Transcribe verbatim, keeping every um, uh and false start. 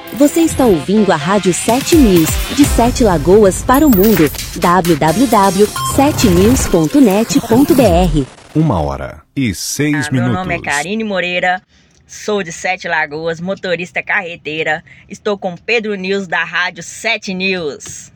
Você está ouvindo a Rádio sete News, de Sete Lagoas para o mundo. w w w ponto sete news ponto net ponto b r. Uma hora e seis ah, minutos. Meu nome é Karine Moreira, sou de Sete Lagoas, motorista carreteira. Estou com Pedro News da Rádio sete News.